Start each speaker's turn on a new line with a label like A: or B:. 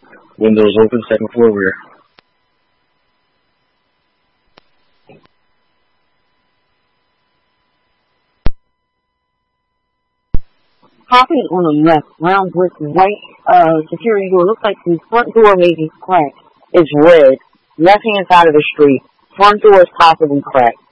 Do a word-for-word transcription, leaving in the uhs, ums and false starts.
A: Windows open, second floor rear.
B: Copy on the left, round brick white uh, security door. Looks like the front door may be cracked. It's red. Left hand side of the street. Front door is possibly cracked.